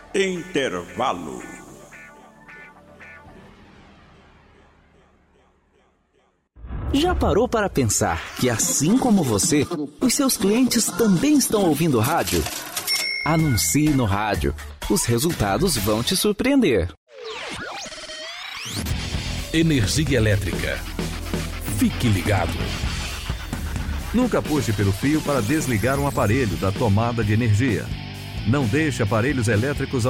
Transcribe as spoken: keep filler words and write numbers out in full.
Intervalo. Já parou para pensar que, assim como você, os seus clientes também estão ouvindo rádio? Anuncie no rádio. Os resultados vão te surpreender. Energia elétrica. Fique ligado. Nunca puxe pelo fio para desligar um aparelho da tomada de energia. Não deixe aparelhos elétricos